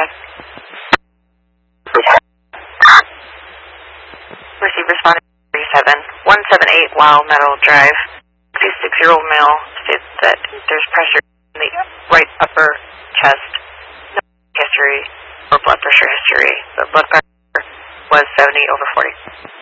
ahead. Receive responding 37, 178 Wild Meadow Drive. 66-year-old male states that there's pressure in the right upper chest, no history or blood pressure history. The blood pressure was 70/40.